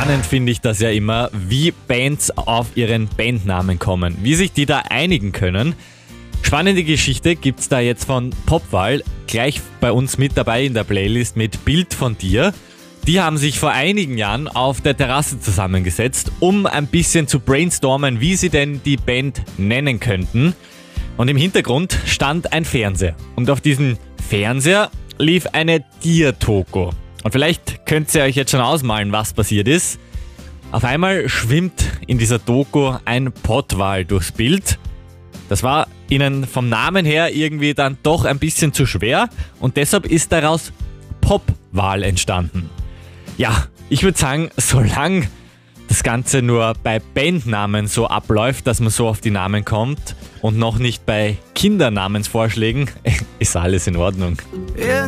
Spannend finde ich das ja immer, wie Bands auf ihren Bandnamen kommen, wie sich die da einigen können. Spannende Geschichte gibt's da jetzt von Popwahl, gleich bei uns mit dabei in der Playlist mit Bild von dir. Die haben sich vor einigen Jahren auf der Terrasse zusammengesetzt, um ein bisschen zu brainstormen, wie sie denn die Band nennen könnten. Und im Hintergrund stand ein Fernseher. Und auf diesem Fernseher lief eine Tierdoku. Und vielleicht könnt ihr euch jetzt schon ausmalen, was passiert ist. Auf einmal schwimmt in dieser Doku ein Pottwal durchs Bild. Das war ihnen vom Namen her irgendwie dann doch ein bisschen zu schwer und deshalb ist daraus Popwal entstanden. Ja, ich würde sagen, solange das Ganze nur bei Bandnamen so abläuft, dass man so auf die Namen kommt und noch nicht bei Kindernamensvorschlägen, ist alles in Ordnung.